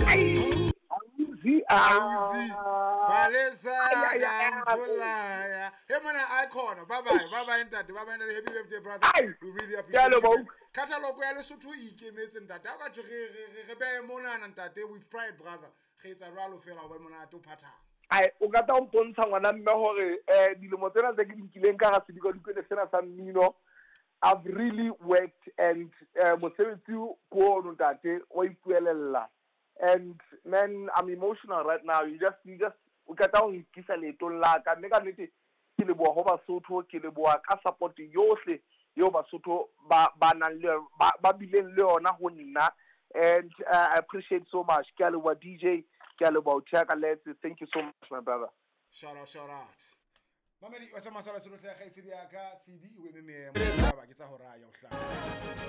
Auzi Palesa Gamfulaya. Hey man, icon. Bye bye ntate. Bye bye happy birthday brother. We really appreciate it. Catalog ya Lesotho ikemetse ntate. Aka tse re be mona ntate with pride brother. Ge etsa ralo fela ba mona to phata. Ai o ka ta o mpontsha ngwana mme hore dilemo tsena tse ke dinkileng ka ga se di go dikwe sena sa mmino. I've really worked and mosebetsi ko no ntate o ipuelela. And man, I'm emotional right now. You just o ka ta o nkisa letong la ka mme ka nnete ke le boa ho Basotho ke le boa ka support yohle yo Basotho ba nang le ba bileng le yona ho nna. And I appreciate so much. Ke a le wa DJ, ke a le ba Utshaka Let's. Thank you so much my brother. Shout out. Mamedi wa tsama sala se lo tla ga itsedi ya ka CD we me ba ke tsa ho raya o hla.